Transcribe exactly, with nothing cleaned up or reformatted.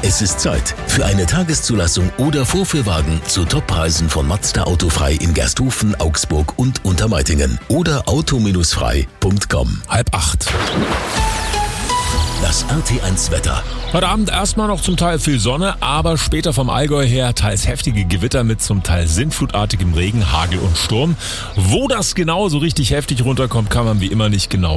Es ist Zeit für eine Tageszulassung oder Vorführwagen zu Toppreisen von Mazda Autofrei in Gersthofen, Augsburg und Untermeitingen oder auto frei punkt com. Halb acht. Das R T eins Wetter. Heute Abend erstmal noch zum Teil viel Sonne, aber später vom Allgäu her teils heftige Gewitter mit zum Teil sintflutartigem Regen, Hagel und Sturm. Wo das genau so richtig heftig runterkommt, kann man wie immer nicht genau